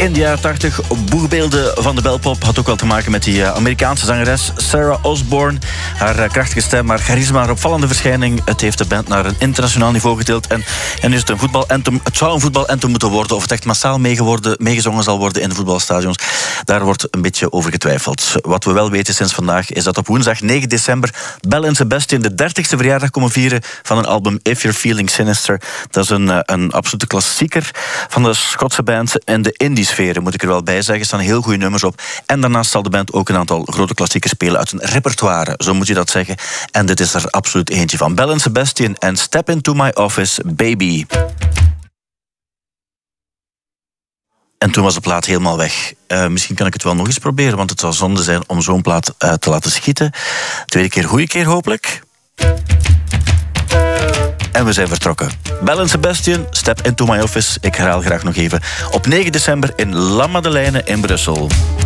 in de jaren 80. Boegbeelden van de belpop had ook wel te maken met die Amerikaanse zangeres Sarah Osborne. Haar krachtige stem, haar charisma, haar opvallende verschijning. Het heeft de band naar een internationaal niveau getild. En nu is het een voetbalanthem. Het zou een voetbalanthem moeten worden. Of het echt massaal meegezongen zal worden in de voetbalstadions. Daar wordt een beetje over getwijfeld. Wat we wel weten sinds vandaag is dat op woensdag 9 december Belle en Sebastian de 30ste verjaardag komen vieren van een album If You're Feeling Sinister. Dat is een absolute klassieker van de Schotse band. En de indie-sfeer, moet ik er wel bij zeggen, er staan heel goede nummers op. En daarnaast zal de band ook een aantal grote klassiekers spelen uit hun repertoire, zo moet je dat zeggen. En dit is er absoluut eentje van. Belle en Sebastian en Step Into My Office, Baby. En toen was de plaat helemaal weg. Misschien kan ik het wel nog eens proberen, want het zou zonde zijn om zo'n plaat te laten schieten. Tweede keer, goede keer hopelijk. En we zijn vertrokken. Belle en Sebastian, Step Into My Office. Ik herhaal graag nog even. Op 9 december in La Madeleine in Brussel.